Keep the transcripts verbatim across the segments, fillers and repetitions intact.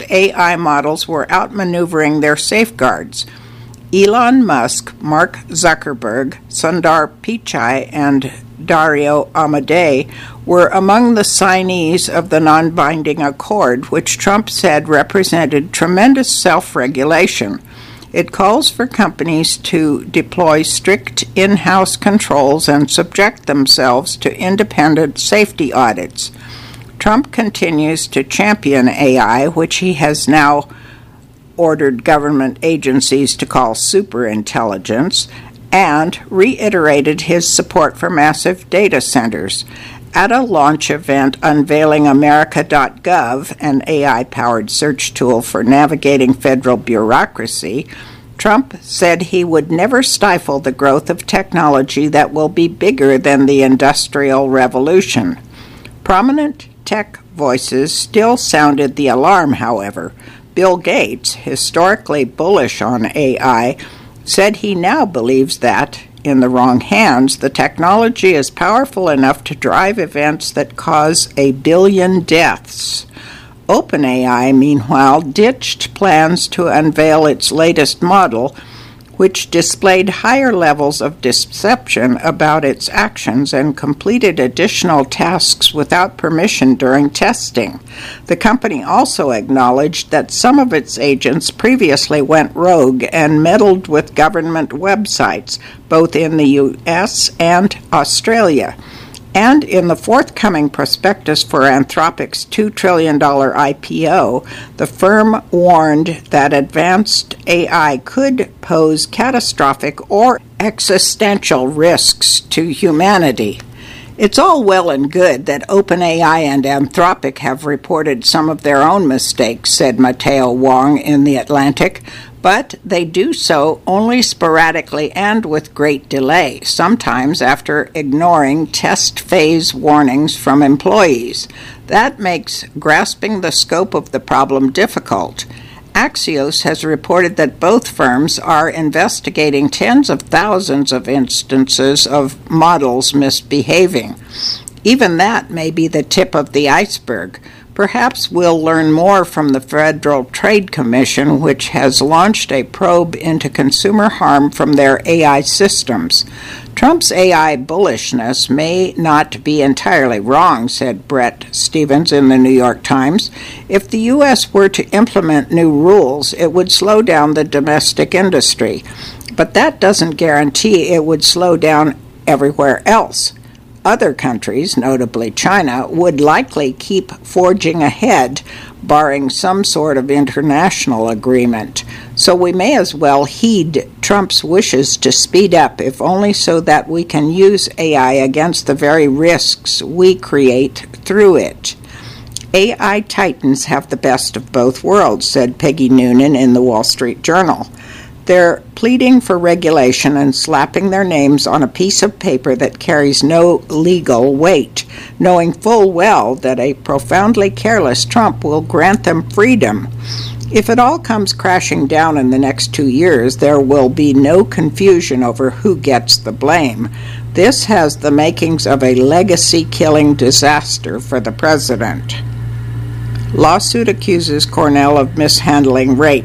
A I models were outmaneuvering their safeguards. Elon Musk, Mark Zuckerberg, Sundar Pichai, and Dario Amodei were among the signees of the non-binding accord, which Trump said represented tremendous self-regulation. It calls for companies to deploy strict in-house controls and subject themselves to independent safety audits. Trump continues to champion A I, which he has now ordered government agencies to call superintelligence, and reiterated his support for massive data centers. At a launch event unveiling America dot gov, an A I-powered search tool for navigating federal bureaucracy, Trump said he would never stifle the growth of technology that will be bigger than the Industrial Revolution. Prominent tech voices still sounded the alarm, however. Bill Gates, historically bullish on A I, said he now believes that, in the wrong hands, the technology is powerful enough to drive events that cause a billion deaths. OpenAI, meanwhile, ditched plans to unveil its latest model, which displayed higher levels of deception about its actions and completed additional tasks without permission during testing. The company also acknowledged that some of its agents previously went rogue and meddled with government websites, both in the U S and Australia. And in the forthcoming prospectus for Anthropic's two trillion dollars I P O, the firm warned that advanced A I could pose catastrophic or existential risks to humanity. It's all well and good that OpenAI and Anthropic have reported some of their own mistakes, said Mateo Wong in The Atlantic, but they do so only sporadically and with great delay, sometimes after ignoring test phase warnings from employees. That makes grasping the scope of the problem difficult. Axios has reported that both firms are investigating tens of thousands of instances of models misbehaving. Even that may be the tip of the iceberg. Perhaps we'll learn more from the Federal Trade Commission, which has launched a probe into consumer harm from their A I systems. Trump's A I bullishness may not be entirely wrong, said Brett Stevens in the New York Times. If the U S were to implement new rules, it would slow down the domestic industry. But that doesn't guarantee it would slow down everywhere else. Other countries, notably China, would likely keep forging ahead, barring some sort of international agreement. So we may as well heed Trump's wishes to speed up, if only so that we can use A I against the very risks we create through it. A I titans have the best of both worlds, said Peggy Noonan in the Wall Street Journal. They're pleading for regulation and slapping their names on a piece of paper that carries no legal weight, knowing full well that a profoundly careless Trump will grant them freedom. If it all comes crashing down in the next two years, there will be no confusion over who gets the blame. This has the makings of a legacy-killing disaster for the president. Lawsuit accuses Cornell of mishandling rape.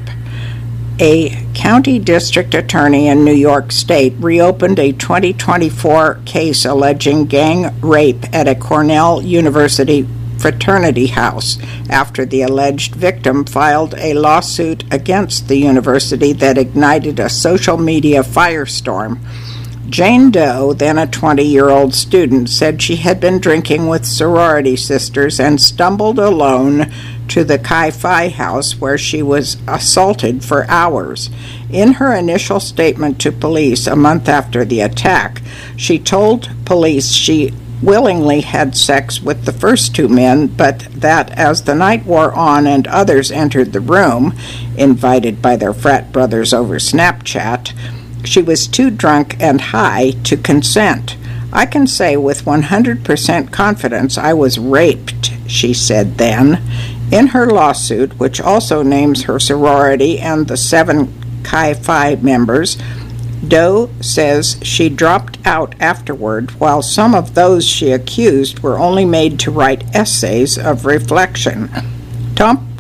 A county district attorney in New York State reopened a twenty twenty-four case alleging gang rape at a Cornell University fraternity house after the alleged victim filed a lawsuit against the university that ignited a social media firestorm. Jane Doe, then a twenty-year-old student, said she had been drinking with sorority sisters and stumbled alone to the Chi Phi house where she was assaulted for hours. In her initial statement to police a month after the attack, she told police she willingly had sex with the first two men, but that as the night wore on and others entered the room, invited by their frat brothers over Snapchat, she was too drunk and high to consent. I can say with one hundred percent confidence I was raped, she said then. In her lawsuit, which also names her sorority and the seven Chi Phi members, Doe says she dropped out afterward, while some of those she accused were only made to write essays of reflection. Trump,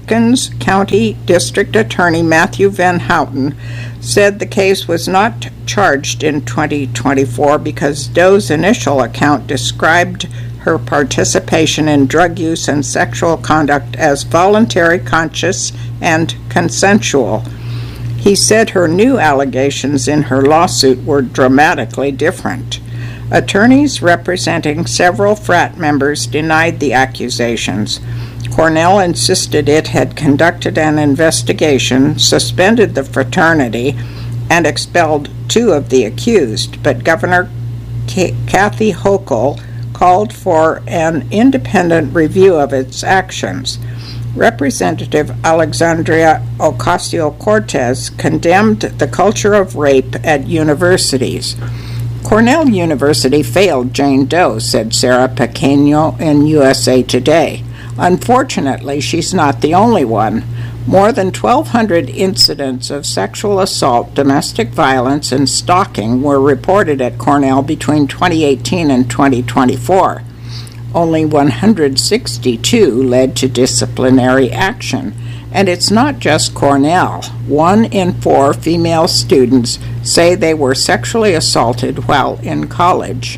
Hopkins County District Attorney Matthew Van Houten said the case was not charged in twenty twenty-four because Doe's initial account described her participation in drug use and sexual conduct as voluntary, conscious, and consensual. He said her new allegations in her lawsuit were dramatically different. Attorneys representing several frat members denied the accusations. Cornell insisted it had conducted an investigation, suspended the fraternity, and expelled two of the accused, but Governor K- Kathy Hochul called for an independent review of its actions. Representative Alexandria Ocasio-Cortez condemned the culture of rape at universities. Cornell University failed Jane Doe, said Sarah Pequeño in U S A Today. Unfortunately, she's not the only one. More than twelve hundred incidents of sexual assault, domestic violence, and stalking were reported at Cornell between twenty eighteen and twenty twenty-four. Only one hundred sixty-two led to disciplinary action. And it's not just Cornell. One in four female students say they were sexually assaulted while in college.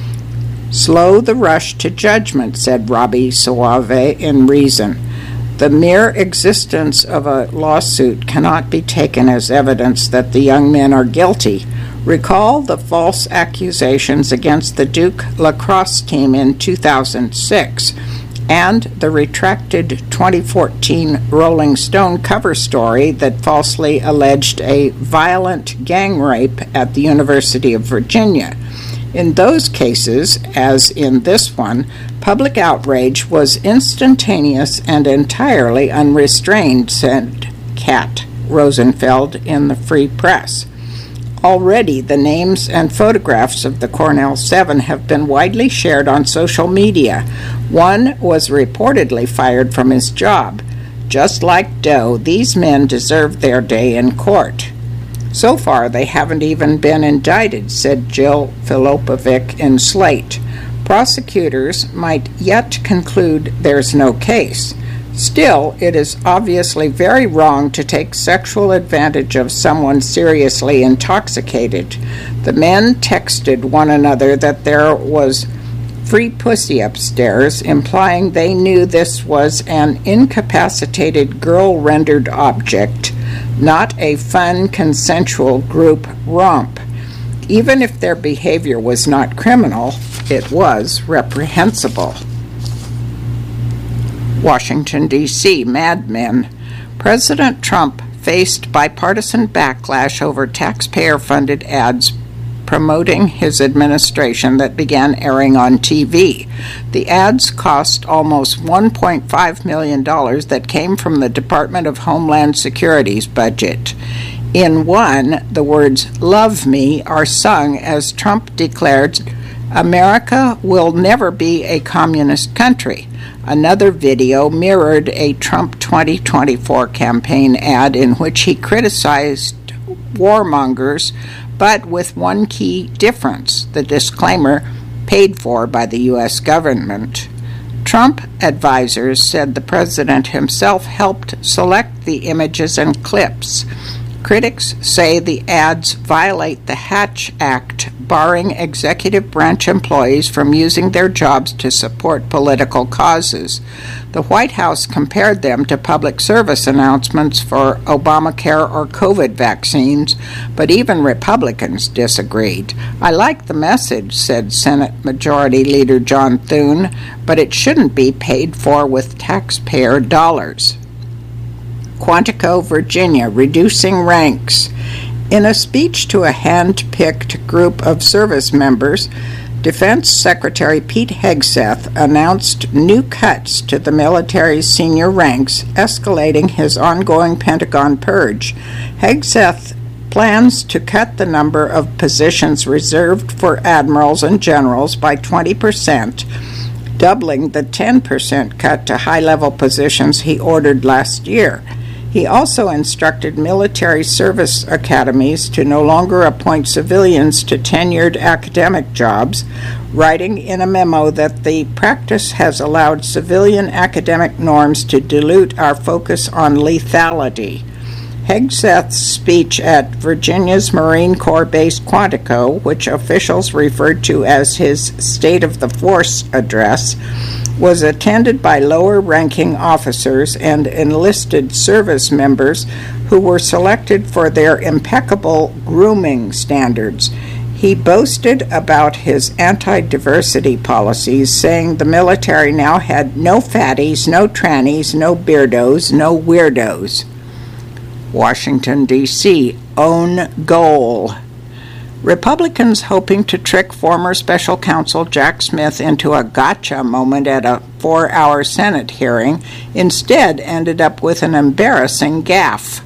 Slow the rush to judgment, said Robbie Suave in Reason. The mere existence of a lawsuit cannot be taken as evidence that the young men are guilty. Recall the false accusations against the Duke lacrosse team in two thousand six and the retracted twenty fourteen Rolling Stone cover story that falsely alleged a violent gang rape at the University of Virginia. In those cases, as in this one, public outrage was instantaneous and entirely unrestrained, said Kat Rosenfeld in the Free Press. Already, the names and photographs of the Cornell Seven have been widely shared on social media. One was reportedly fired from his job. Just like Doe, these men deserve their day in court. So far, they haven't even been indicted, said Jill Filopovic in Slate. Prosecutors might yet conclude there's no case. Still, it is obviously very wrong to take sexual advantage of someone seriously intoxicated. The men texted one another that there was free pussy upstairs, implying they knew this was an incapacitated girl-rendered object, not a fun, consensual group romp. Even if their behavior was not criminal, it was reprehensible. Washington, D C Mad Men. President Trump faced bipartisan backlash over taxpayer-funded ads promoting his administration that began airing on T V. The ads cost almost one point five million dollars that came from the Department of Homeland Security's budget. In one, the words "Love Me" are sung as Trump declared, "America will never be a communist country." Another video mirrored a Trump twenty twenty-four campaign ad in which he criticized warmongers, but with one key difference: the disclaimer paid for by the U S government. Trump advisors said the president himself helped select the images and clips. Critics say the ads violate the Hatch Act, barring executive branch employees from using their jobs to support political causes. The White House compared them to public service announcements for Obamacare or COVID vaccines, but even Republicans disagreed. "I like the message," said Senate Majority Leader John Thune, "but it shouldn't be paid for with taxpayer dollars." Quantico, Virginia, reducing ranks. In a speech to a hand-picked group of service members, Defense Secretary Pete Hegseth announced new cuts to the military's senior ranks, escalating his ongoing Pentagon purge. Hegseth plans to cut the number of positions reserved for admirals and generals by twenty percent, doubling the ten percent cut to high-level positions he ordered last year. He also instructed military service academies to no longer appoint civilians to tenured academic jobs, writing in a memo that the practice has allowed civilian academic norms to dilute our focus on lethality. Hegseth's speech at Virginia's Marine Corps base Quantico, which officials referred to as his State of the Force address, was attended by lower-ranking officers and enlisted service members who were selected for their impeccable grooming standards. He boasted about his anti-diversity policies, saying the military now had no fatties, no trannies, no beardos, no weirdos. Washington, D C Own goal. Republicans hoping to trick former special counsel Jack Smith into a gotcha moment at a four-hour Senate hearing instead ended up with an embarrassing gaffe.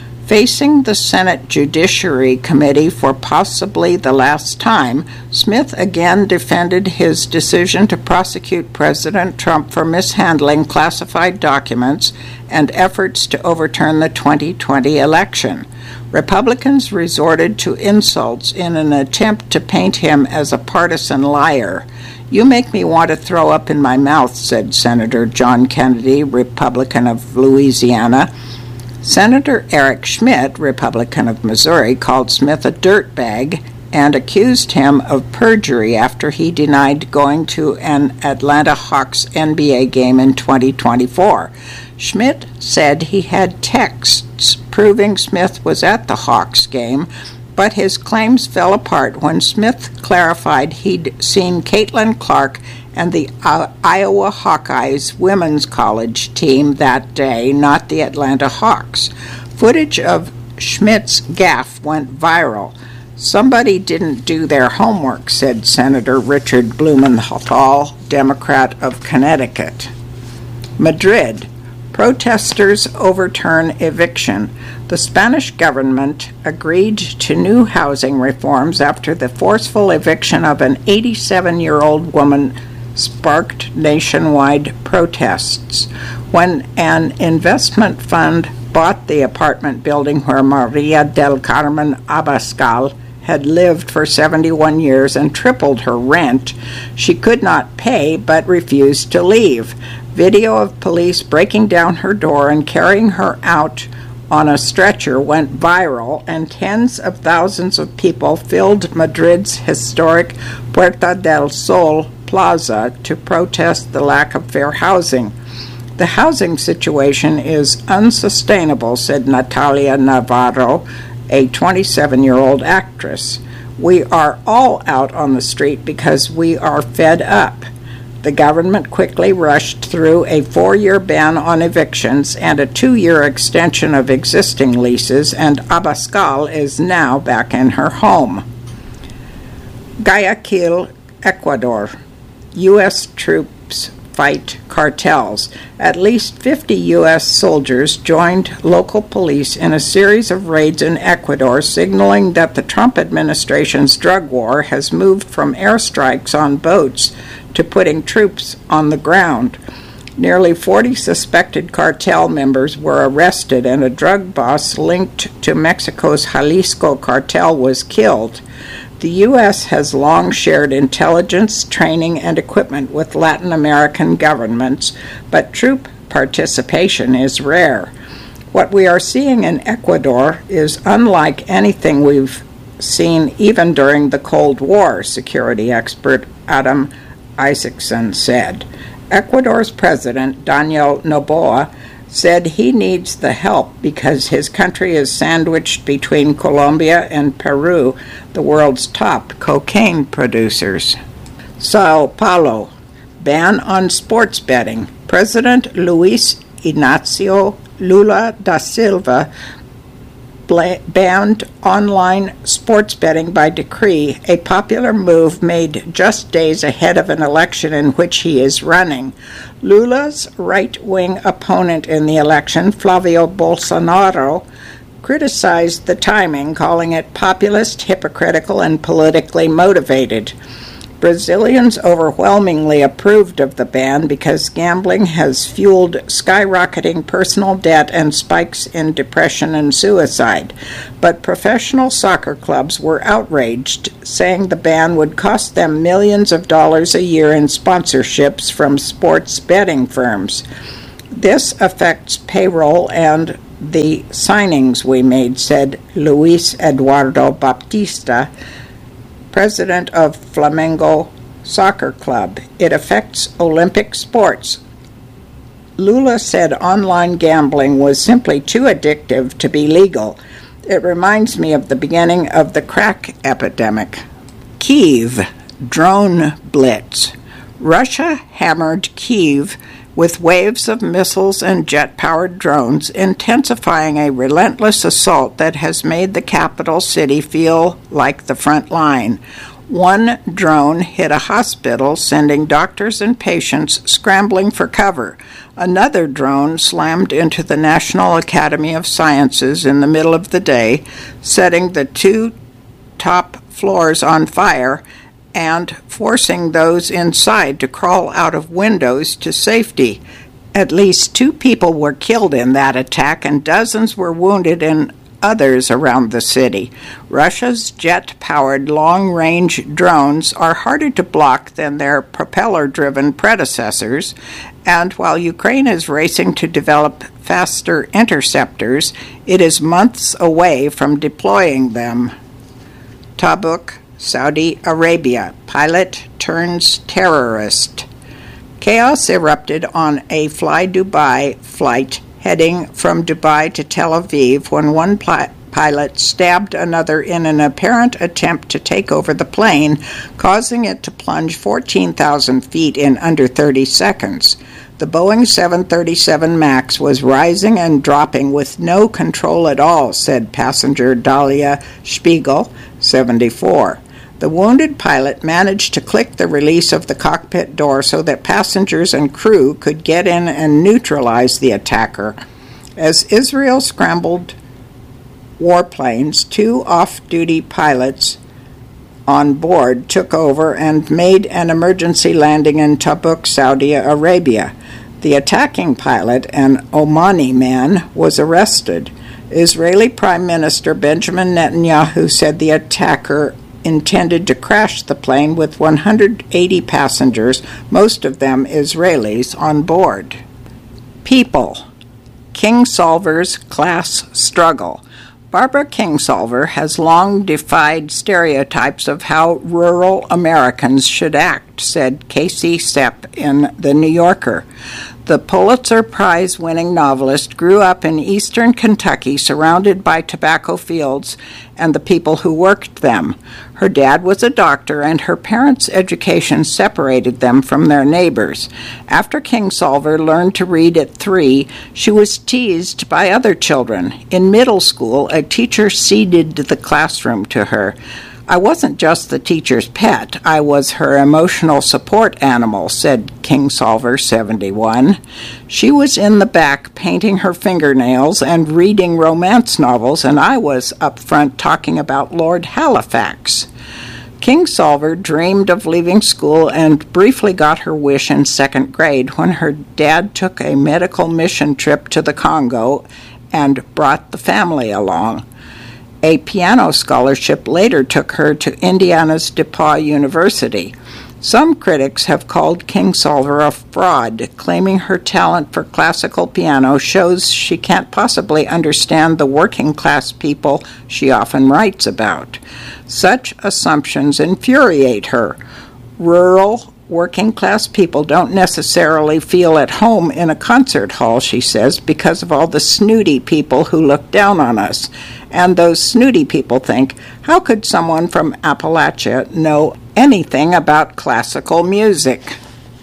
Facing the Senate Judiciary Committee for possibly the last time, Smith again defended his decision to prosecute President Trump for mishandling classified documents and efforts to overturn the twenty twenty election. Republicans resorted to insults in an attempt to paint him as a partisan liar. "You make me want to throw up in my mouth," said Senator John Kennedy, Republican of Louisiana. Senator Eric Schmidt, Republican of Missouri, called Smith a dirtbag and accused him of perjury after he denied going to an Atlanta Hawks N B A game in twenty twenty-four. Schmidt said he had texts proving Smith was at the Hawks game, but his claims fell apart when Smith clarified he'd seen Caitlin Clark and the uh, Iowa Hawkeyes women's college team that day, not the Atlanta Hawks. Footage of Schmidt's gaffe went viral. "Somebody didn't do their homework," said Senator Richard Blumenthal, Democrat of Connecticut. Madrid. Protesters overturn eviction. The Spanish government agreed to new housing reforms after the forceful eviction of an eighty-seven-year-old woman sparked nationwide protests. When an investment fund bought the apartment building where Maria del Carmen Abascal had lived for seventy-one years and tripled her rent, she could not pay but refused to leave. Video of police breaking down her door and carrying her out on a stretcher went viral, and tens of thousands of people filled Madrid's historic Puerta del Sol Plaza to protest the lack of fair housing. "The housing situation is unsustainable," said Natalia Navarro, a twenty-seven-year-old actress. "We are all out on the street because we are fed up." The government quickly rushed through a four-year ban on evictions and a two-year extension of existing leases, and Abascal is now back in her home. Guayaquil, Ecuador. U S troops fight cartels. At least fifty U S soldiers joined local police in a series of raids in Ecuador, signaling that the Trump administration's drug war has moved from airstrikes on boats to putting troops on the ground. Nearly forty suspected cartel members were arrested, and a drug boss linked to Mexico's Jalisco cartel was killed. The U S has long shared intelligence, training, and equipment with Latin American governments, but troop participation is rare. What we are seeing in Ecuador is unlike anything we've seen even during the Cold War, security expert Adam Isaacson said. Ecuador's president, Daniel Noboa, said he needs the help because his country is sandwiched between Colombia and Peru, the world's top cocaine producers. Sao Paulo. Ban on sports betting. President Luis Inácio Lula da Silva banned online sports betting by decree, a popular move made just days ahead of an election in which he is running. Lula's right-wing opponent in the election, Flavio Bolsonaro, criticized the timing, calling it populist, hypocritical, and politically motivated. Brazilians overwhelmingly approved of the ban because gambling has fueled skyrocketing personal debt and spikes in depression and suicide. But professional soccer clubs were outraged, saying the ban would cost them millions of dollars a year in sponsorships from sports betting firms. This affects payroll and the signings we made, said Luis Eduardo Baptista, president of Flamengo Soccer Club. It affects Olympic sports. Lula said online gambling was simply too addictive to be legal. It reminds me of the beginning of the crack epidemic. Kyiv, drone blitz. Russia hammered Kyiv with waves of missiles and jet-powered drones, intensifying a relentless assault that has made the capital city feel like the front line. One drone hit a hospital, sending doctors and patients scrambling for cover. Another drone slammed into the National Academy of Sciences in the middle of the day, setting the two top floors on fire and forcing those inside to crawl out of windows to safety. At least two people were killed in that attack, and dozens were wounded in others around the city. Russia's jet-powered long-range drones are harder to block than their propeller-driven predecessors, and while Ukraine is racing to develop faster interceptors, it is months away from deploying them. Tabuk, Saudi Arabia. Pilot turns terrorist. Chaos erupted on a Fly Dubai flight heading from Dubai to Tel Aviv when one pl- pilot stabbed another in an apparent attempt to take over the plane, causing it to plunge fourteen thousand feet in under thirty seconds. The Boeing seven thirty-seven MAX was rising and dropping with no control at all, said passenger Dalia Spiegel, seventy-four. The wounded pilot managed to click the release of the cockpit door so that passengers and crew could get in and neutralize the attacker. As Israel scrambled warplanes, two off-duty pilots on board took over and made an emergency landing in Tabuk, Saudi Arabia. The attacking pilot, an Omani man, was arrested. Israeli Prime Minister Benjamin Netanyahu said the attacker intended to crash the plane with one hundred eighty passengers, most of them Israelis, on board. People. Kingsolver's class struggle. Barbara Kingsolver has long defied stereotypes of how rural Americans should act, said Casey Sepp in The New Yorker. The Pulitzer Prize-winning novelist grew up in eastern Kentucky surrounded by tobacco fields and the people who worked them. Her dad was a doctor, and her parents' education separated them from their neighbors. After Kingsolver learned to read at three, she was teased by other children. In middle school, a teacher ceded the classroom to her. I wasn't just the teacher's pet, I was her emotional support animal, said Kingsolver, seventy-one. She was in the back painting her fingernails and reading romance novels, and I was up front talking about Lord Halifax. Kingsolver dreamed of leaving school and briefly got her wish in second grade when her dad took a medical mission trip to the Congo and brought the family along. A piano scholarship later took her to Indiana's DePauw University. Some critics have called Kingsolver a fraud, claiming her talent for classical piano shows she can't possibly understand the working-class people she often writes about. Such assumptions infuriate her. Rural, working-class people don't necessarily feel at home in a concert hall, she says, because of all the snooty people who look down on us. And those snooty people think, how could someone from Appalachia know anything about classical music?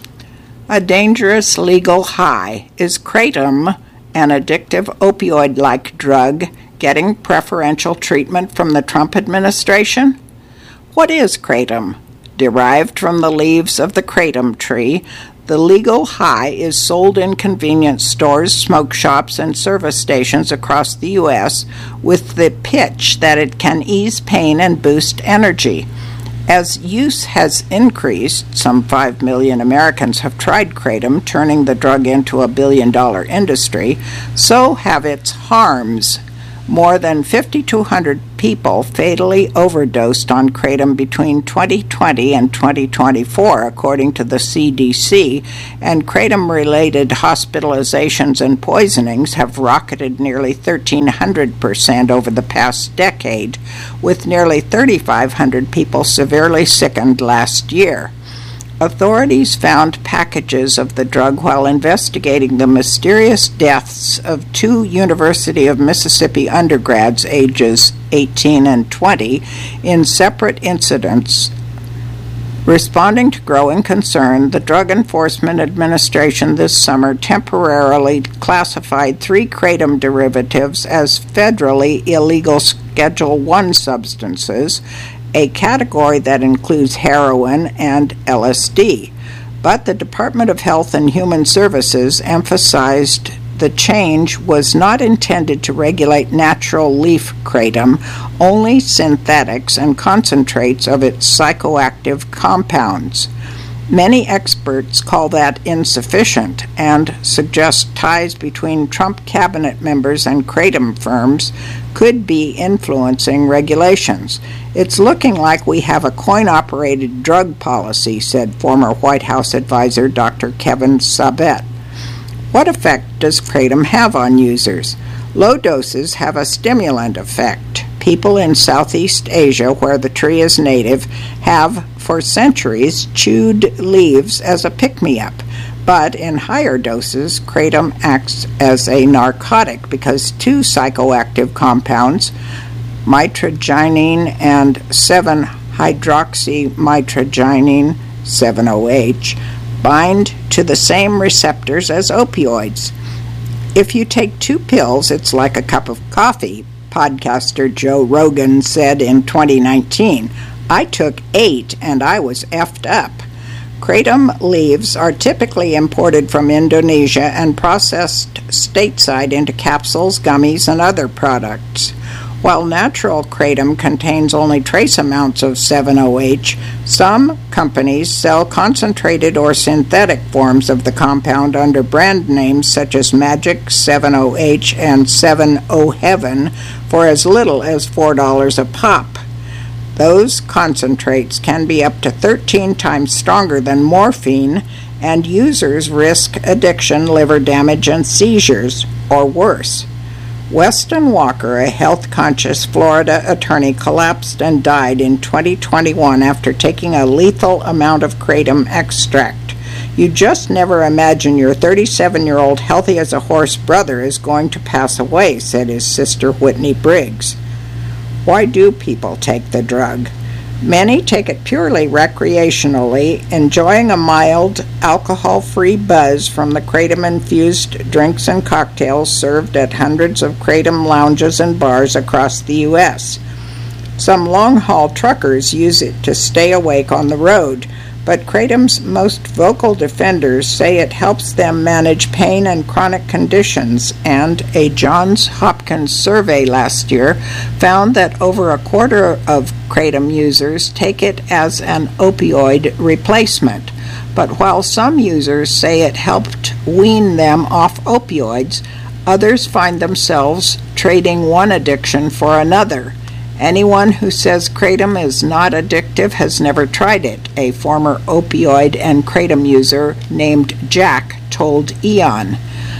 A dangerous legal high. Is kratom, an addictive opioid-like drug, getting preferential treatment from the Trump administration? What is kratom? Derived from the leaves of the kratom tree, the legal high is sold in convenience stores, smoke shops, and service stations across the U S with the pitch that it can ease pain and boost energy. As use has increased, some five million Americans have tried kratom, turning the drug into a billion-dollar industry. So have its harms. More than five thousand two hundred people fatally overdosed on kratom between twenty twenty and twenty twenty-four, according to the C D C, and kratom-related hospitalizations and poisonings have rocketed nearly one thousand three hundred percent over the past decade, with nearly three thousand five hundred people severely sickened last year. Authorities found packages of the drug while investigating the mysterious deaths of two University of Mississippi undergrads ages eighteen and twenty in separate incidents. Responding to growing concern, the Drug Enforcement Administration this summer temporarily classified three kratom derivatives as federally illegal Schedule one substances, a category that includes heroin and L S D. But the Department of Health and Human Services emphasized the change was not intended to regulate natural leaf kratom, only synthetics and concentrates of its psychoactive compounds. Many experts call that insufficient and suggest ties between Trump cabinet members and kratom firms could be influencing regulations. It's looking like we have a coin-operated drug policy, said former White House advisor Doctor Kevin Sabet. What effect does kratom have on users? Low doses have a stimulant effect. People in Southeast Asia, where the tree is native, have for centuries chewed leaves as a pick-me-up. But in higher doses, kratom acts as a narcotic because two psychoactive compounds, mitragynine and seven hydroxymitragynine, seven O H, bind to the same receptors as opioids. If you take two pills, it's like a cup of coffee, podcaster Joe Rogan said in twenty nineteen. I took eight and I was effed up. Kratom leaves are typically imported from Indonesia and processed stateside into capsules, gummies, and other products. While natural kratom contains only trace amounts of seven O H, some companies sell concentrated or synthetic forms of the compound under brand names such as Magic, seven O H, and seven O Heaven for as little as four dollars a pop. Those concentrates can be up to thirteen times stronger than morphine, and users risk addiction, liver damage, and seizures, or worse. Weston Walker, a health-conscious Florida attorney, collapsed and died in twenty twenty-one after taking a lethal amount of kratom extract. You just never imagine your thirty-seven-year-old healthy-as-a-horse brother is going to pass away, said his sister Whitney Briggs. Why do people take the drug? Many take it purely recreationally, enjoying a mild, alcohol-free buzz from the kratom-infused drinks and cocktails served at hundreds of kratom lounges and bars across the U S Some long-haul truckers use it to stay awake on the road, but kratom's most vocal defenders say it helps them manage pain and chronic conditions, and a Johns Hopkins survey last year found that over a quarter of kratom users take it as an opioid replacement. But while some users say it helped wean them off opioids, others find themselves trading one addiction for another. Anyone who says kratom is not addictive has never tried it, a former opioid and kratom user named Jack told Eon.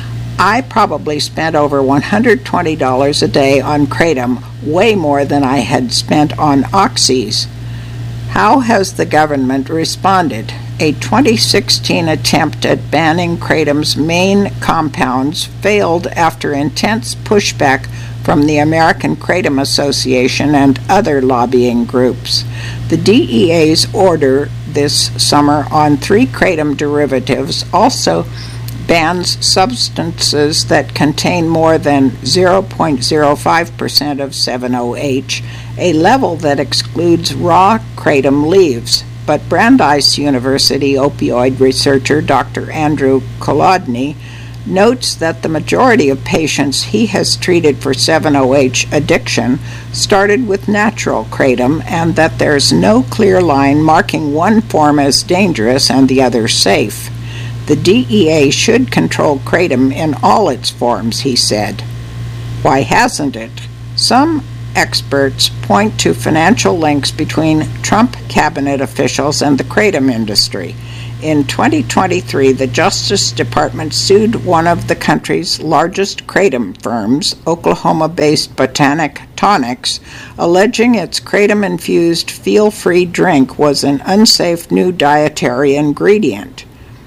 I probably spent over one hundred twenty dollars a day on kratom, way more than I had spent on oxys. How has the government responded? A twenty sixteen attempt at banning kratom's main compounds failed after intense pushback from the American Kratom Association and other lobbying groups. The D E A's order this summer on three kratom derivatives also bans substances that contain more than zero point zero five percent of seven O H, a level that excludes raw kratom leaves. But Brandeis University opioid researcher Doctor Andrew Kolodny notes that the majority of patients he has treated for seven O H addiction started with natural kratom, and that there's no clear line marking one form as dangerous and the other safe. The D E A should control kratom in all its forms, he said. Why hasn't it? Some experts point to financial links between Trump cabinet officials and the kratom industry. In twenty twenty-three, the Justice Department sued one of the country's largest kratom firms, Oklahoma-based Botanic Tonics, alleging its kratom-infused feel-free drink was an unsafe new dietary ingredient.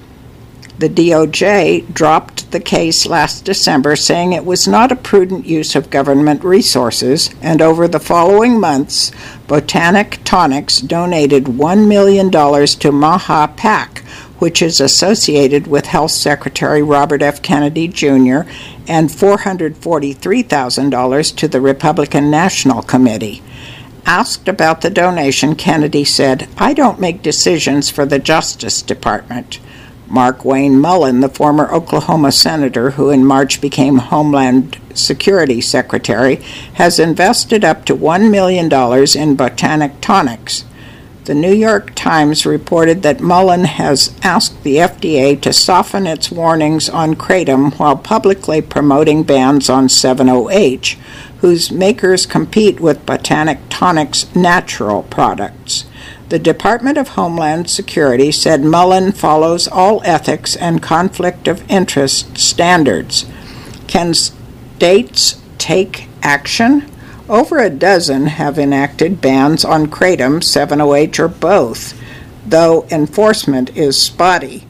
The D O J dropped the case last December, saying it was not a prudent use of government resources, and over the following months, Botanic Tonics donated one million dollars to Maha PAC, which is associated with Health Secretary Robert F. Kennedy Junior, and four hundred forty-three thousand dollars to the Republican National Committee. Asked about the donation, Kennedy said, "I don't make decisions for the Justice Department." Mark Wayne Mullen, the former Oklahoma senator who in March became Homeland Security Secretary, has invested up to one million dollars in Botanic Tonics. The New York Times reported that Mullen has asked the F D A to soften its warnings on kratom while publicly promoting bans on seven O H, whose makers compete with Botanic Tonics' natural products. The Department of Homeland Security said Mullen follows all ethics and conflict of interest standards. Can states take action? Over a dozen have enacted bans on kratom, seven O H, or both, though enforcement is spotty.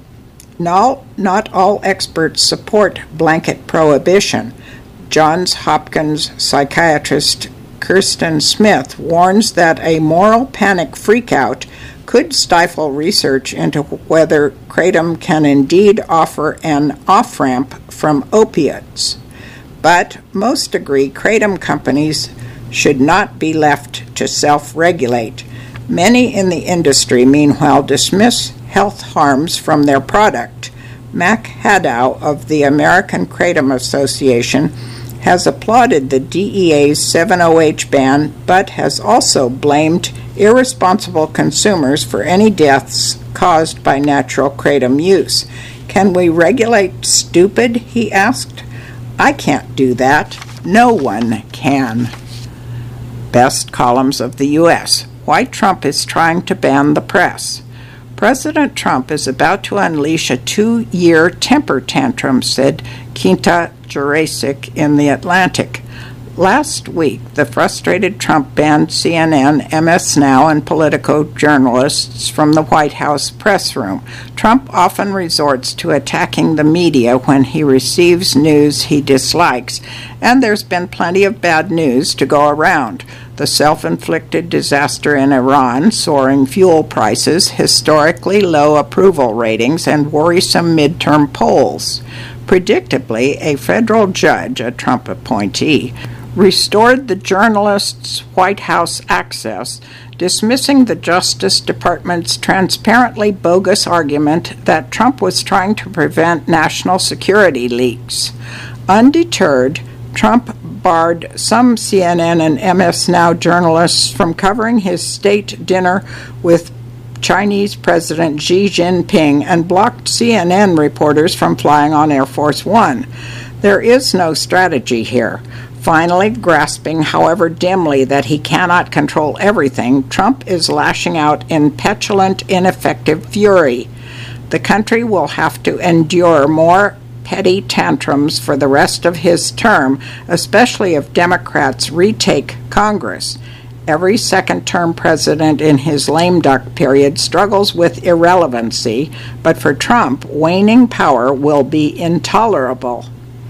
No, not all experts support blanket prohibition. Johns Hopkins psychiatrist Kirsten Smith warns that a moral panic freakout could stifle research into whether kratom can indeed offer an off-ramp from opiates. But most agree kratom companies should not be left to self-regulate. Many in the industry, meanwhile, dismiss health harms from their product. Mac Haddow of the American Kratom Association has applauded the D E A's seven O H ban, but has also blamed irresponsible consumers for any deaths caused by natural kratom use. Can we regulate stupid, he asked. I can't do that. No one can. Best columns of the U S Why Trump is trying to ban the press. President Trump is about to unleash a two-year temper tantrum, said Quinta Jurecic in The Atlantic. Last week, the frustrated Trump banned C N N, M S Now, and Politico journalists from the White House press room. Trump often resorts to attacking the media when he receives news he dislikes, and there's been plenty of bad news to go around. The self-inflicted disaster in Iran, soaring fuel prices, historically low approval ratings, and worrisome midterm polls. Predictably, a federal judge, a Trump appointee, restored the journalists' White House access, dismissing the Justice Department's transparently bogus argument that Trump was trying to prevent national security leaks. Undeterred, Trump barred some C N N and M S Now journalists from covering his state dinner with Chinese President Xi Jinping and blocked C N N reporters from flying on Air Force One. There is no strategy here. Finally, grasping, however dimly, that he cannot control everything, Trump is lashing out in petulant, ineffective fury. The country will have to endure more petty tantrums for the rest of his term, especially if Democrats retake Congress. Every second-term president in his lame duck period struggles with irrelevancy, but for Trump, waning power will be intolerable.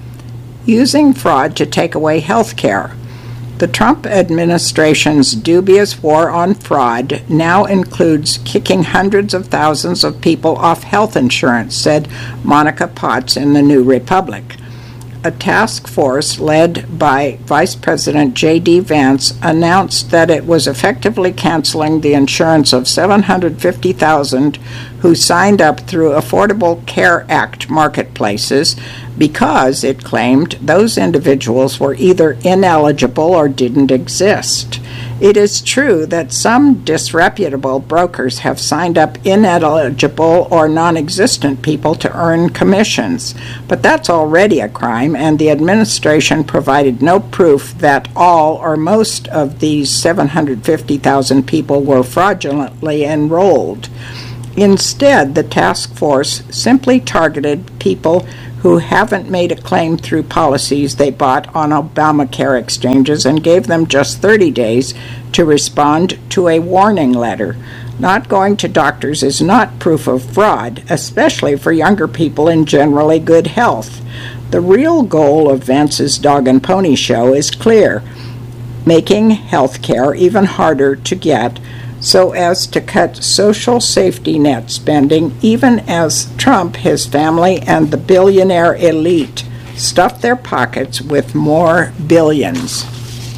Using fraud to take away health care. The Trump administration's dubious war on fraud now includes kicking hundreds of thousands of people off health insurance, said Monica Potts in the New Republic. A task force led by Vice President J D Vance announced that it was effectively canceling the insurance of seven hundred fifty thousand who signed up through Affordable Care Act marketplaces because, it claimed, those individuals were either ineligible or didn't exist. It is true that some disreputable brokers have signed up ineligible or non-existent people to earn commissions, but that's already a crime, and the administration provided no proof that all or most of these seven hundred fifty thousand people were fraudulently enrolled. Instead, the task force simply targeted people who haven't made a claim through policies they bought on Obamacare exchanges and gave them just thirty days to respond to a warning letter. Not going to doctors is not proof of fraud, especially for younger people in generally good health. The real goal of Vance's Dog and Pony Show is clear: making health care even harder to get so as to cut social safety net spending, even as Trump, his family, and the billionaire elite stuff their pockets with more billions.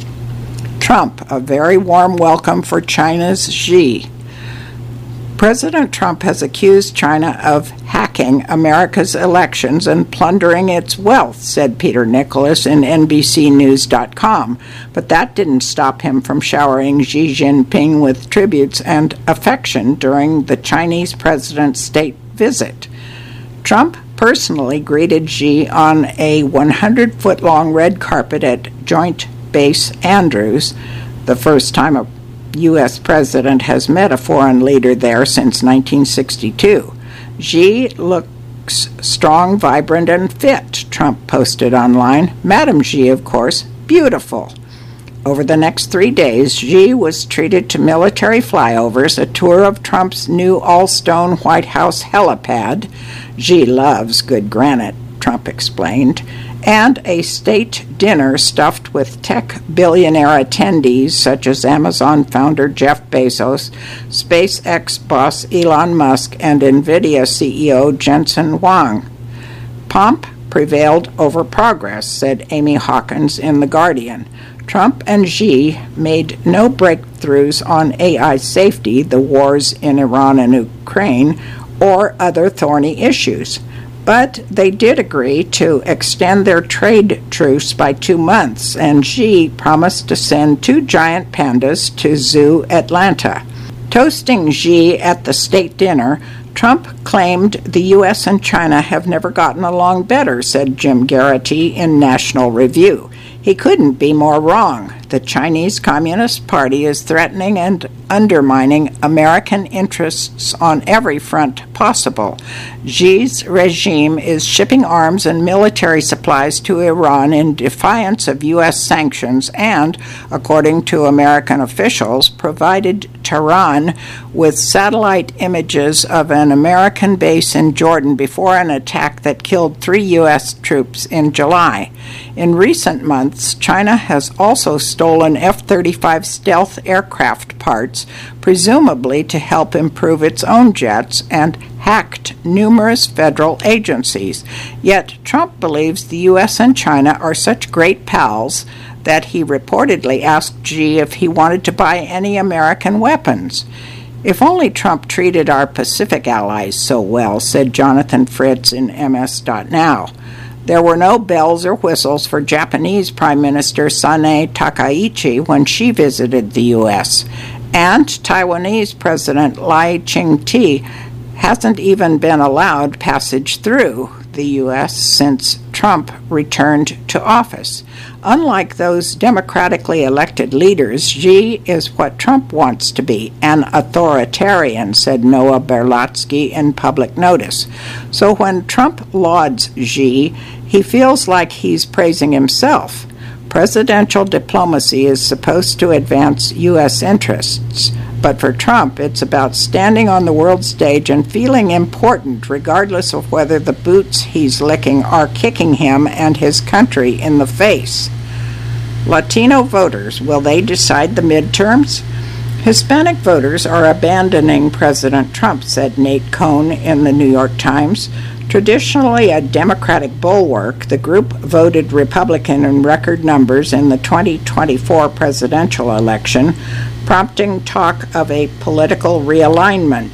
Trump, a very warm welcome for China's Xi. President Trump has accused China of hacking America's elections and plundering its wealth, said Peter Nicholas in N B C News dot com. But that didn't stop him from showering Xi Jinping with tributes and affection during the Chinese president's state visit. Trump personally greeted Xi on a one hundred foot long red carpet at Joint Base Andrews, the first time a U S president has met a foreign leader there since nineteen sixty-two. Xi looks strong, vibrant, and fit, Trump posted online. Madam Xi, of course, beautiful. Over the next three days, Xi was treated to military flyovers, a tour of Trump's new all-stone White House helipad. Xi loves good granite, Trump explained, and a state dinner stuffed with tech billionaire attendees such as Amazon founder Jeff Bezos, SpaceX boss Elon Musk, and NVIDIA C E O Jensen Huang. Pomp prevailed over progress, said Amy Hawkins in The Guardian. Trump and Xi made no breakthroughs on A I safety, the wars in Iran and Ukraine, or other thorny issues. But they did agree to extend their trade truce by two months, and Xi promised to send two giant pandas to Zoo Atlanta. Toasting Xi at the state dinner, Trump claimed the U S and China have never gotten along better, said Jim Garrity in National Review. He couldn't be more wrong. The Chinese Communist Party is threatening and undermining American interests on every front possible. Xi's regime is shipping arms and military supplies to Iran in defiance of U S sanctions and, according to American officials, provided Tehran with satellite images of an American base in Jordan before an attack that killed three U S troops in July. In recent months, China has also stolen F thirty-five stealth aircraft parts, presumably to help improve its own jets, and hacked numerous federal agencies. Yet Trump believes the U S and China are such great pals that he reportedly asked Xi if he wanted to buy any American weapons. If only Trump treated our Pacific allies so well, said Jonathan Fritz in M S dot now. There were no bells or whistles for Japanese Prime Minister Sanae Takaichi when she visited the U S, and Taiwanese President Lai Ching-te hasn't even been allowed passage through the U S since Trump returned to office. Unlike those democratically elected leaders, Xi is what Trump wants to be, an authoritarian, said Noah Berlatsky in Public Notice. So when Trump lauds Xi, he feels like he's praising himself. Presidential diplomacy is supposed to advance U S interests, but for Trump, it's about standing on the world stage and feeling important, regardless of whether the boots he's licking are kicking him and his country in the face. Latino voters, will they decide the midterms? Hispanic voters are abandoning President Trump, said Nate Cohn in the New York Times. Traditionally a Democratic bulwark, the group voted Republican in record numbers in the twenty twenty-four presidential election, prompting talk of a political realignment.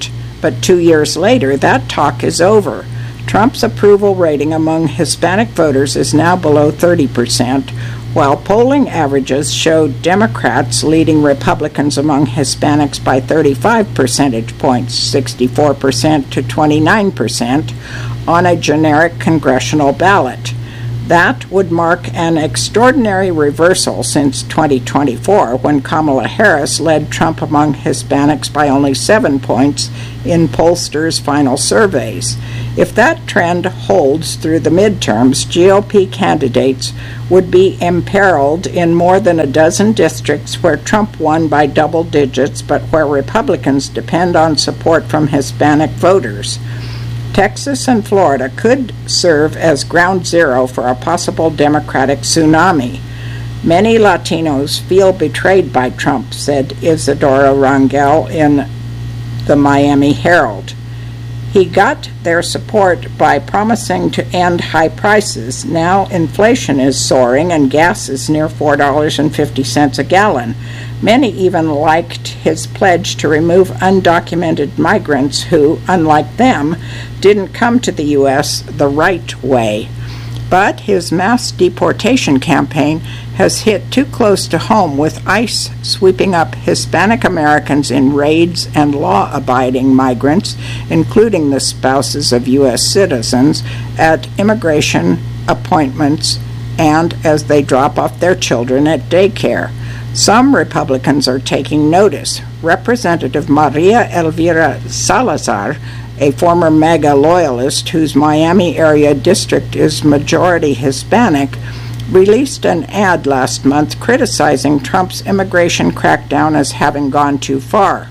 But two years later, that talk is over. Trump's approval rating among Hispanic voters is now below thirty percent, while polling averages showed Democrats leading Republicans among Hispanics by thirty-five percentage points, sixty-four percent to twenty-nine percent, on a generic congressional ballot. That would mark an extraordinary reversal since twenty twenty-four, when Kamala Harris led Trump among Hispanics by only seven points in pollsters' final surveys. If that trend holds through the midterms, G O P candidates would be imperiled in more than a dozen districts where Trump won by double digits, but where Republicans depend on support from Hispanic voters. Texas and Florida could serve as ground zero for a possible Democratic tsunami. Many Latinos feel betrayed by Trump, said Isidora Rangel in the Miami Herald. He got their support by promising to end high prices. Now inflation is soaring and gas is near four dollars and fifty cents a gallon. Many even liked his pledge to remove undocumented migrants who, unlike them, didn't come to the U S the right way. But his mass deportation campaign has hit too close to home, with ICE sweeping up Hispanic Americans in raids and law-abiding migrants, including the spouses of U S citizens, at immigration appointments and as they drop off their children at daycare. Some Republicans are taking notice. Representative Maria Elvira Salazar, a former MAGA loyalist whose Miami area district is majority Hispanic, released an ad last month criticizing Trump's immigration crackdown as having gone too far.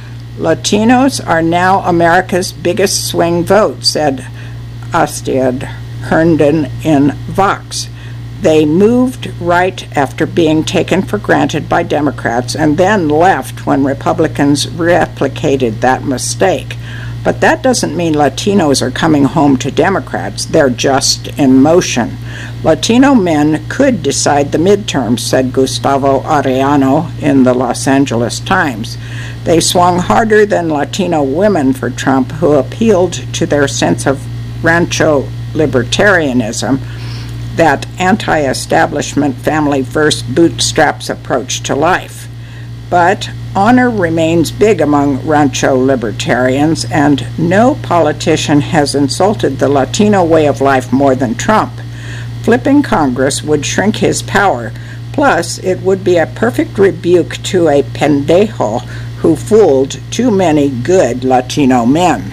Latinos are now America's biggest swing vote, said Astrid Herndon in Vox. They moved right after being taken for granted by Democrats and then left when Republicans replicated that mistake. But that doesn't mean Latinos are coming home to Democrats. They're just in motion. Latino men could decide the midterms, said Gustavo Arellano in the Los Angeles Times. They swung harder than Latino women for Trump, who appealed to their sense of rancho libertarianism, that anti-establishment family-first bootstraps approach to life. But honor remains big among rancho libertarians, and no politician has insulted the Latino way of life more than Trump. Flipping Congress would shrink his power, plus it would be a perfect rebuke to a pendejo who fooled too many good Latino men.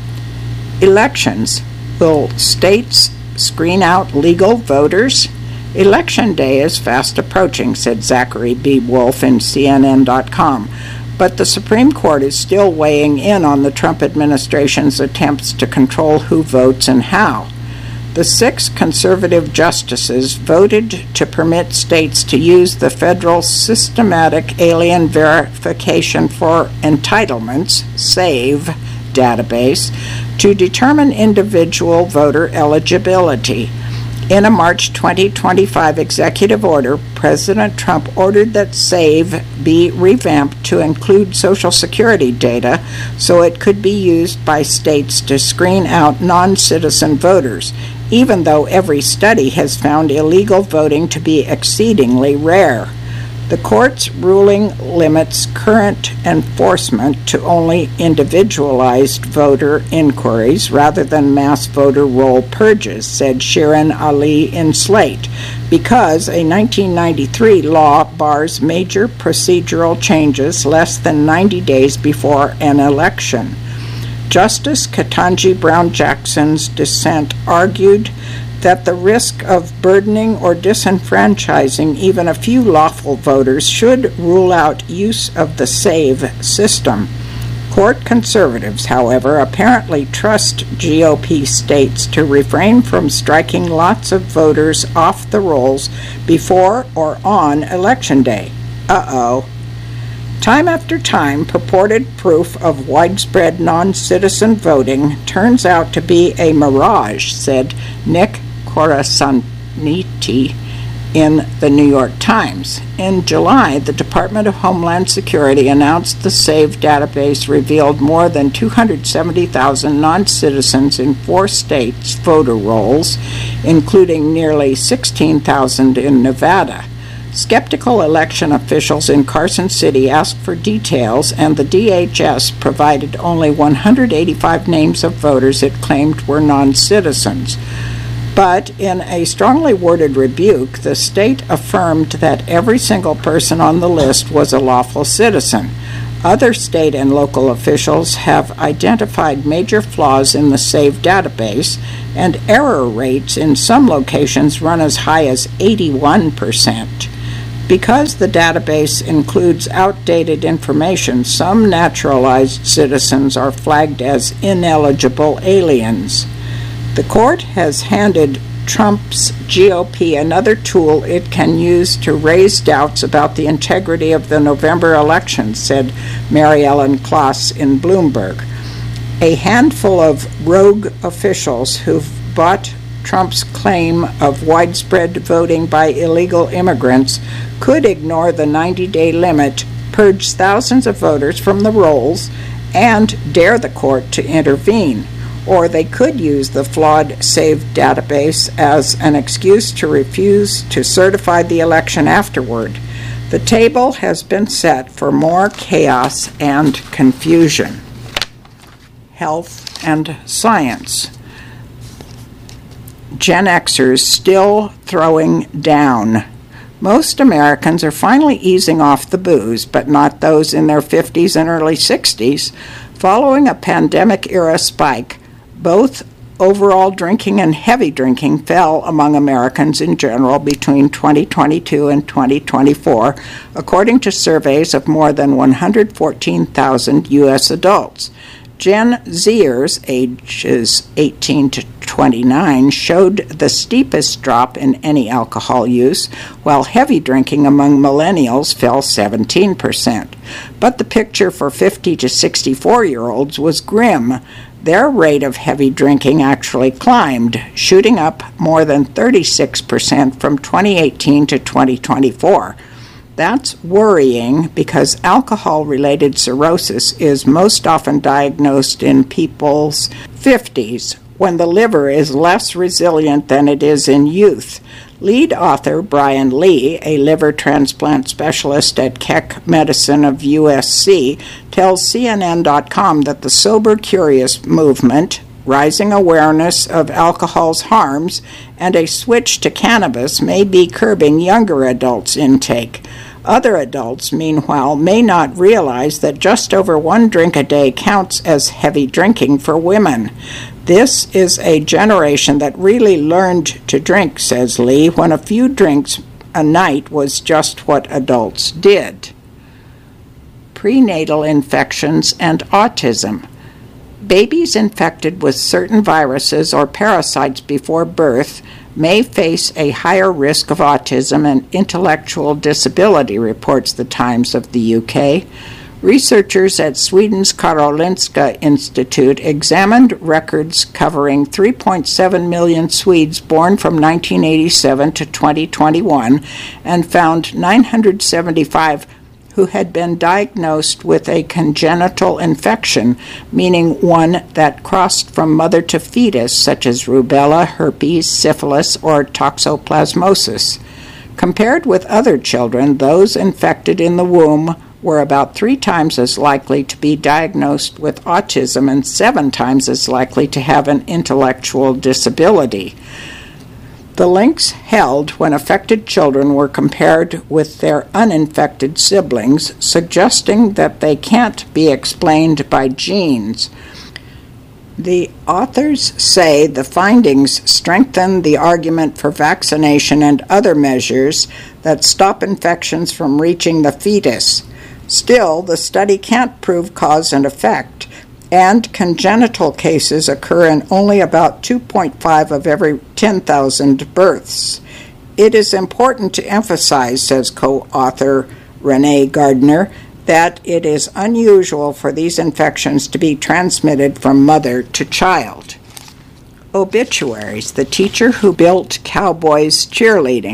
Elections. Will states screen out legal voters? Election day is fast approaching, said Zachary B. Wolf in C N N dot com, but the Supreme Court is still weighing in on the Trump administration's attempts to control who votes and how. The six conservative justices voted to permit states to use the federal Systematic Alien Verification for Entitlements, SAVE, database to determine individual voter eligibility. In a March twenty twenty-five executive order, President Trump ordered that SAVE be revamped to include Social Security data so it could be used by states to screen out non-citizen voters, even though every study has found illegal voting to be exceedingly rare. The court's ruling limits current enforcement to only individualized voter inquiries rather than mass voter roll purges, said Shirin Ali in Slate, because a nineteen ninety-three law bars major procedural changes less than ninety days before an election. Justice Ketanji Brown Jackson's dissent argued that the risk of burdening or disenfranchising even a few lawful voters should rule out use of the SAVE system. Court conservatives, however, apparently trust G O P states to refrain from striking lots of voters off the rolls before or on Election Day. Uh-oh. Time after time, purported proof of widespread non-citizen voting turns out to be a mirage, said Nick Corasaniti, in the New York Times. In July, the Department of Homeland Security announced the SAVE database revealed more than two hundred seventy thousand non-citizens in four states' voter rolls, including nearly sixteen thousand in Nevada. Skeptical election officials in Carson City asked for details, and the D H S provided only one hundred eighty-five names of voters it claimed were non-citizens. But in a strongly worded rebuke, the state affirmed that every single person on the list was a lawful citizen. Other state and local officials have identified major flaws in the SAVE database, and error rates in some locations run as high as eighty-one percent. Because the database includes outdated information, some naturalized citizens are flagged as ineligible aliens. The court has handed Trump's G O P another tool it can use to raise doubts about the integrity of the November election, said Mary Ellen Kloss in Bloomberg. A handful of rogue officials who've bought Trump's claim of widespread voting by illegal immigrants could ignore the ninety-day limit, purge thousands of voters from the rolls, and dare the court to intervene. Or they could use the flawed SAVE database as an excuse to refuse to certify the election afterward. The table has been set for more chaos and confusion. Health and science. Gen Xers still throwing down. Most Americans are finally easing off the booze, but not those in their fifties and early sixties. Following a pandemic-era spike, both overall drinking and heavy drinking fell among Americans in general between twenty twenty-two and twenty twenty-four, according to surveys of more than one hundred fourteen thousand U S adults. Gen Zers, ages eighteen to twenty-nine, showed the steepest drop in any alcohol use, while heavy drinking among millennials fell seventeen percent. But the picture for fifty to sixty-four-year-olds was grim. Their rate of heavy drinking actually climbed, shooting up more than thirty-six percent from twenty eighteen to twenty twenty-four. That's worrying because alcohol-related cirrhosis is most often diagnosed in people's fifties, when the liver is less resilient than it is in youth. Lead author Brian Lee, a liver transplant specialist at Keck Medicine of U S C, tells C N N dot com that the Sober Curious movement, rising awareness of alcohol's harms, and a switch to cannabis may be curbing younger adults' intake. Other adults, meanwhile, may not realize that just over one drink a day counts as heavy drinking for women. This is a generation that really learned to drink, says Lee, when a few drinks a night was just what adults did. Prenatal infections and autism. Babies infected with certain viruses or parasites before birth may face a higher risk of autism and intellectual disability, reports the Times of the U K. Researchers at Sweden's Karolinska Institute examined records covering three point seven million Swedes born from nineteen eighty-seven to twenty twenty-one and found nine hundred seventy-five who had been diagnosed with a congenital infection, meaning one that crossed from mother to fetus, such as rubella, herpes, syphilis, or toxoplasmosis. Compared with other children, those infected in the womb were about three times as likely to be diagnosed with autism and seven times as likely to have an intellectual disability. The links held when affected children were compared with their uninfected siblings, suggesting that they can't be explained by genes. The authors say the findings strengthen the argument for vaccination and other measures that stop infections from reaching the fetus. Still, the study can't prove cause and effect, and congenital cases occur in only about two point five of every ten thousand births. It is important to emphasize, says co-author Renee Gardner, that it is unusual for these infections to be transmitted from mother to child. Obituaries. The teacher who built Cowboys cheerleading.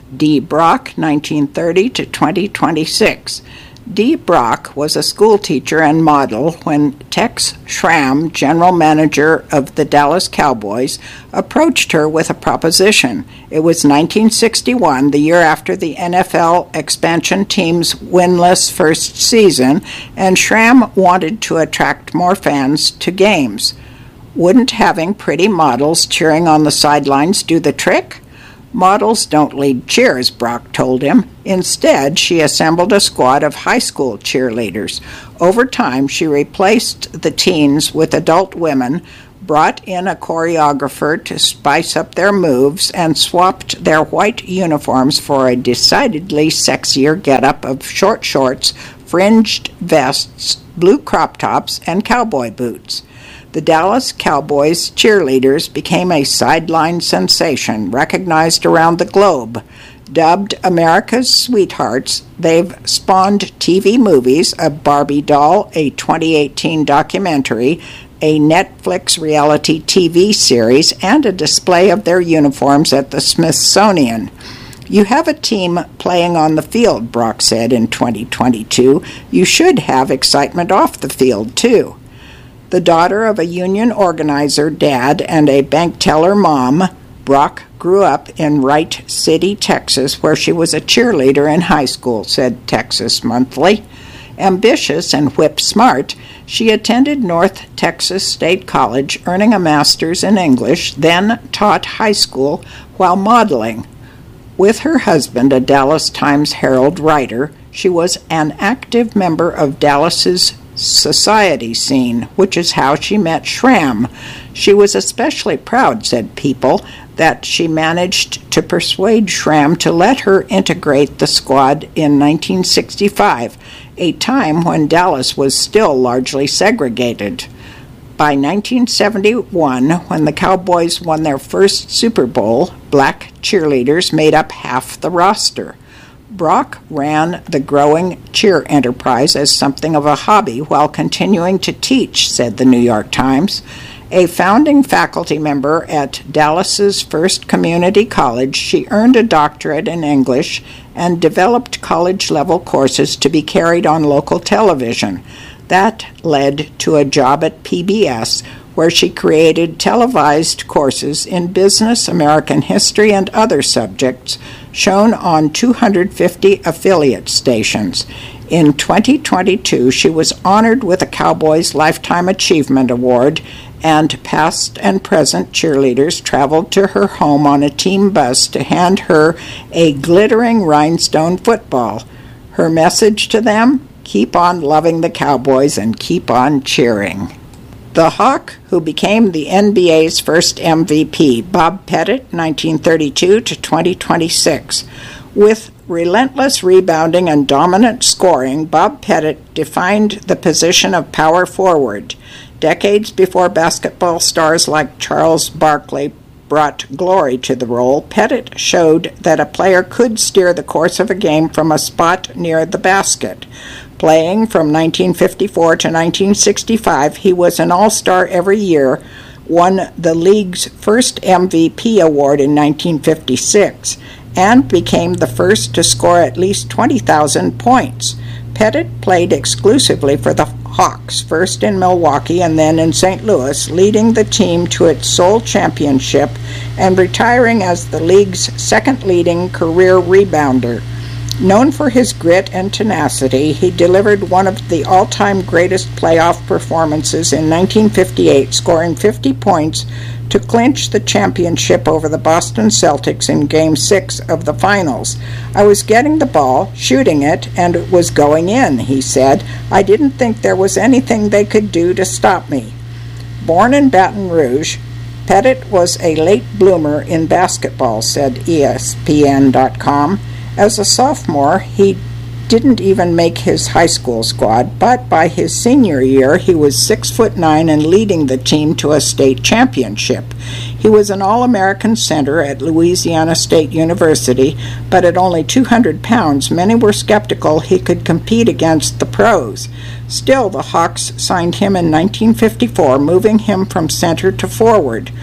Dee Brock, nineteen thirty to twenty twenty-six. Dee Brock was a school teacher and model when Tex Schramm, general manager of the Dallas Cowboys, approached her with a proposition. It was nineteen sixty-one, the year after the N F L expansion team's winless first season, and Schramm wanted to attract more fans to games. Wouldn't having pretty models cheering on the sidelines do the trick? Models don't lead cheers, Brock told him. Instead, she assembled a squad of high school cheerleaders. Over time, she replaced the teens with adult women, brought in a choreographer to spice up their moves, and swapped their white uniforms for a decidedly sexier getup of short shorts, fringed vests, blue crop tops, and cowboy boots. The Dallas Cowboys cheerleaders became a sideline sensation, recognized around the globe. Dubbed America's Sweethearts, they've spawned T V movies, a Barbie doll, a twenty eighteen documentary, a Netflix reality T V series, and a display of their uniforms at the Smithsonian. You have a team playing on the field, Brock said in twenty twenty-two. You should have excitement off the field, too. The daughter of a union organizer dad and a bank teller mom, Brock grew up in Wright City, Texas, where she was a cheerleader in high school, said Texas Monthly. Ambitious and whip-smart, she attended North Texas State College, earning a master's in English, then taught high school while modeling. With her husband, a Dallas Times-Herald writer, she was an active member of Dallas's society scene, which is how she met Schramm. She was especially proud, said People, that she managed to persuade Schramm to let her integrate the squad in nineteen sixty-five, a time when Dallas was still largely segregated. By nineteen seventy-one, when the Cowboys won their first Super Bowl, black cheerleaders made up half the roster. Brock ran the growing cheer enterprise as something of a hobby while continuing to teach, said the New York Times. A founding faculty member at Dallas's first community college, she earned a doctorate in English and developed college-level courses to be carried on local television. That led to a job at P B S, where she created televised courses in business, American history, and other subjects, shown on two hundred fifty affiliate stations. In twenty twenty-two, she was honored with a Cowboys Lifetime Achievement Award, and past and present cheerleaders traveled to her home on a team bus to hand her a glittering rhinestone football. Her message to them? Keep on loving the Cowboys and keep on cheering. The Hawk, who became the N B A's first M V P, Bob Pettit, nineteen thirty-two to twenty twenty-six. With relentless rebounding and dominant scoring, Bob Pettit defined the position of power forward. Decades before basketball stars like Charles Barkley brought glory to the role, Pettit showed that a player could steer the course of a game from a spot near the basket. Playing from nineteen fifty-four to nineteen sixty-five, he was an all-star every year, won the league's first M V P award in nineteen fifty-six, and became the first to score at least twenty thousand points. Pettit played exclusively for the Hawks, first in Milwaukee and then in Saint Louis, leading the team to its sole championship and retiring as the league's second-leading career rebounder. Known for his grit and tenacity, he delivered one of the all-time greatest playoff performances in nineteen fifty-eight, scoring fifty points to clinch the championship over the Boston Celtics in Game six of the finals. I was getting the ball, shooting it, and it was going in, he said. I didn't think there was anything they could do to stop me. Born in Baton Rouge, Pettit was a late bloomer in basketball, said E S P N dot com. As a sophomore, he didn't even make his high school squad, but by his senior year, he was six foot nine and leading the team to a state championship. He was an All-American center at Louisiana State University, but at only two hundred pounds, many were skeptical he could compete against the pros. Still, the Hawks signed him in nineteen fifty-four, moving him from center to forward.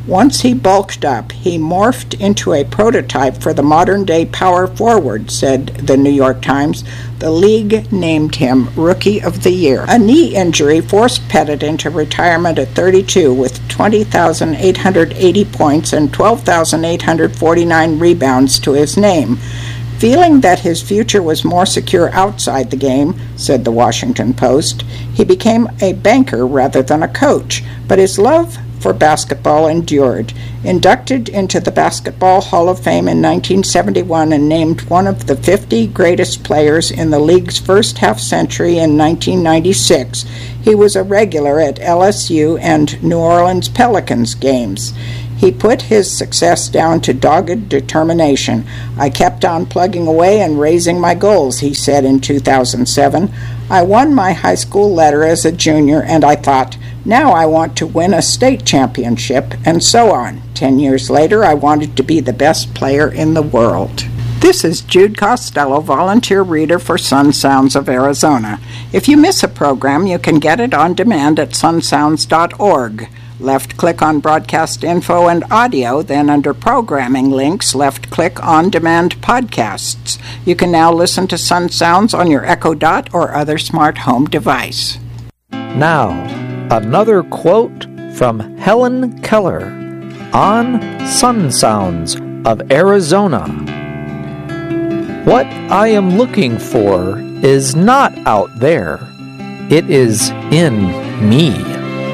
Once he bulked up, he morphed into a prototype for the modern-day power forward, said the New York Times. The league named him Rookie of the Year. A knee injury forced Pettit into retirement at thirty-two with twenty thousand eight hundred eighty points and twelve thousand eight hundred forty-nine rebounds to his name. Feeling that his future was more secure outside the game, said the Washington Post, he became a banker rather than a coach, but his love for basketball endured. Inducted into the Basketball Hall of Fame in nineteen seventy-one and named one of the fifty greatest players in the league's first half-century in nineteen ninety-six, he was a regular at L S U and New Orleans Pelicans games. He put his success down to dogged determination. I kept on plugging away and raising my goals, he said in two thousand seven. I won my high school letter as a junior, and I thought, now I want to win a state championship, and so on. Ten years later, I wanted to be the best player in the world. This is Jude Costello, volunteer reader for Sun Sounds of Arizona. If you miss a program, you can get it on demand at sun sounds dot org. Left-click on Broadcast Info and Audio, then under Programming Links, left-click On Demand Podcasts. You can now listen to Sun Sounds on your Echo Dot or other smart home device. Now, another quote from Helen Keller on Sun Sounds of Arizona. What I am looking for is not out there. It is in me.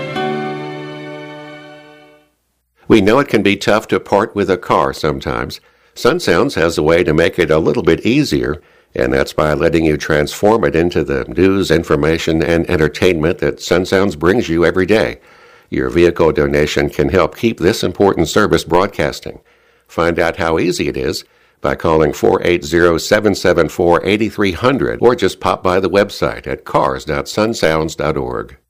We know it can be tough to part with a car sometimes. Sun Sounds has a way to make it a little bit easier, and that's by letting you transform it into the news, information, and entertainment that Sun Sounds brings you every day. Your vehicle donation can help keep this important service broadcasting. Find out how easy it is by calling four eight zero, seven seven four, eight three zero zero or just pop by the website at cars dot sun sounds dot org.